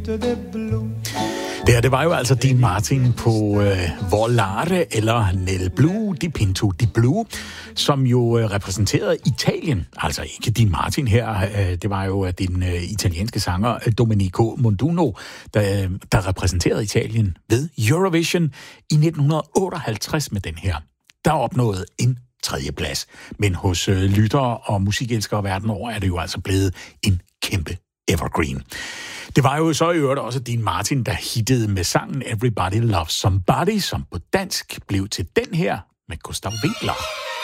Det var jo altså Dean Martin på Volare eller Nel Blue, Di Pinto di Blu, som jo repræsenterede Italien. Altså ikke Dean Martin her, det var jo den italienske sanger Domenico Modugno, der repræsenterede Italien ved Eurovision i 1958 med den her. Der opnåede en tredjeplads. Men hos lyttere og musikelskere verden over er det jo altså blevet en kæmpe evergreen. Det var jo så i øvrigt også Dean Martin, der hittede med sangen Everybody Loves Somebody, som på dansk blev til den her med Gustav Winckler.